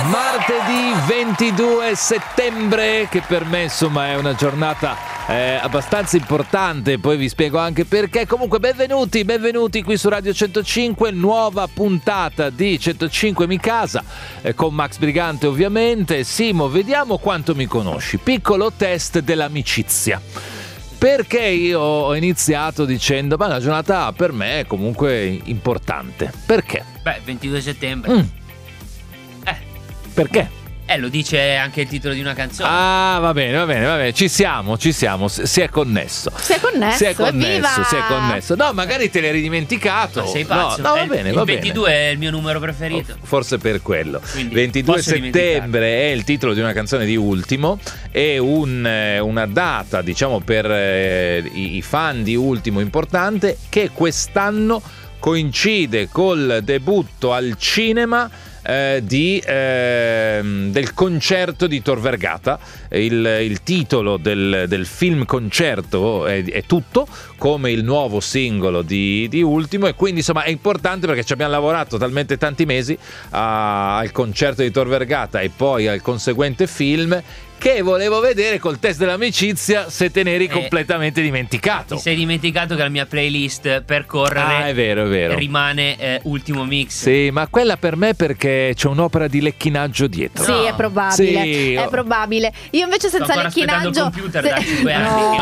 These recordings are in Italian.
Martedì 22 settembre, che per me insomma è una giornata abbastanza importante, poi vi spiego anche perché. Comunque benvenuti qui su Radio 105, nuova puntata di 105 Mi Casa, con Max Brigante ovviamente. Simo, vediamo quanto mi conosci, piccolo test dell'amicizia. Perché io ho iniziato dicendo ma la giornata per me è comunque importante. Perché? 22 settembre. Perché? Lo dice anche il titolo di una canzone. Ah, va bene, ci siamo, si è connesso. Si è connesso. No, magari te l'eri dimenticato. Ma sei pazzo? No, va bene. Il 22 è il mio numero preferito. Forse per quello. Quindi 22 settembre è il titolo di una canzone di Ultimo, è una data, diciamo, per i fan di Ultimo importante, che quest'anno coincide col debutto al cinema del concerto di Tor Vergata. Il titolo del film concerto è Tutto, come il nuovo singolo di Ultimo, e quindi insomma è importante perché ci abbiamo lavorato talmente tanti mesi al concerto di Tor Vergata e poi al conseguente film, che volevo vedere col test dell'amicizia se te ne eri completamente dimenticato. Ti sei dimenticato che la mia playlist percorrere è vero. rimane Ultimo Mix. Sì, ma quella per me perché c'è un'opera di lecchinaggio dietro. Sì, è probabile. Sì, è probabile. Io invece senza lecchinaggio. Il computer da 5 anni.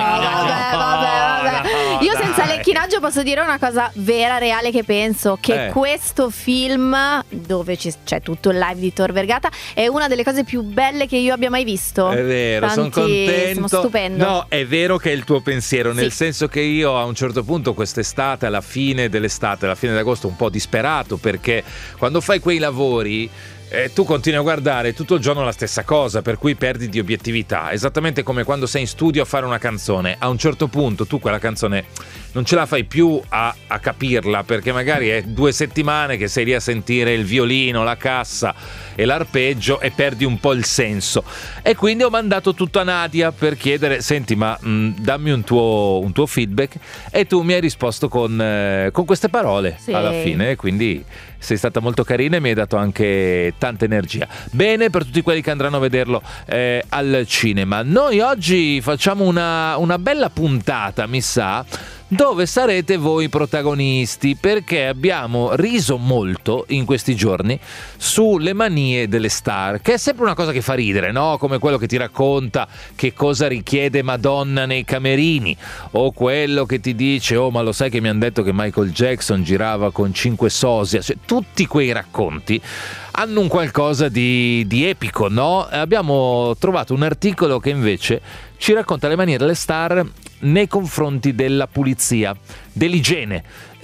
Vabbè. Io senza lecchinaggio posso dire una cosa vera, reale, che penso che questo film, dove c'è tutto il live di Tor Vergata, è una delle cose più belle che io abbia mai visto. È vero, sono contento. Stupendo. No, è vero che è il tuo pensiero, nel senso che io a un certo punto quest'estate, alla fine d'agosto, un po' disperato, perché quando fai quei lavori tu continui a guardare tutto il giorno la stessa cosa, per cui perdi di obiettività, esattamente come quando sei in studio a fare una canzone. A un certo punto tu quella canzone non ce la fai più a capirla, perché magari è 2 settimane che sei lì a sentire il violino, la cassa e l'arpeggio e perdi un po' il senso. E quindi ho mandato tutto a Nadia per chiedere: senti, ma dammi un tuo feedback, e tu mi hai risposto con queste parole alla fine, e quindi sei stata molto carina e mi hai dato anche tanta energia. Bene, per tutti quelli che andranno a vederlo al cinema. Noi oggi facciamo una bella puntata, mi sa, dove sarete voi protagonisti, perché abbiamo riso molto in questi giorni sulle manie delle star, che è sempre una cosa che fa ridere, no? Come quello che ti racconta che cosa richiede Madonna nei camerini, o quello che ti dice: oh, ma lo sai che mi hanno detto che Michael Jackson girava con 5 sosia. Cioè, tutti quei racconti hanno un qualcosa di epico, no? Abbiamo trovato un articolo che invece ci racconta le manie delle star nei confronti della pulizia, dell'igiene,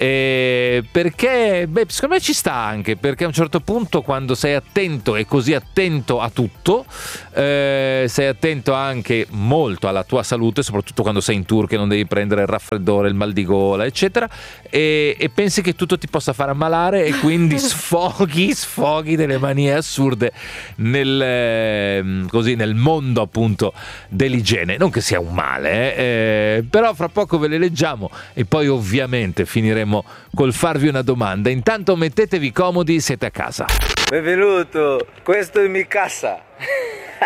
perché secondo me ci sta anche, perché a un certo punto, quando sei attento e così attento a tutto, sei attento anche molto alla tua salute, soprattutto quando sei in tour, che non devi prendere il raffreddore, il mal di gola, eccetera, e pensi che tutto ti possa far ammalare, e quindi sfoghi delle manie assurde nel mondo appunto dell'igiene. Non che sia un male, però fra poco ve le leggiamo e poi ovviamente finiremo col farvi una domanda. Intanto mettetevi comodi, siete a casa. Benvenuto, questo è Mi Casa.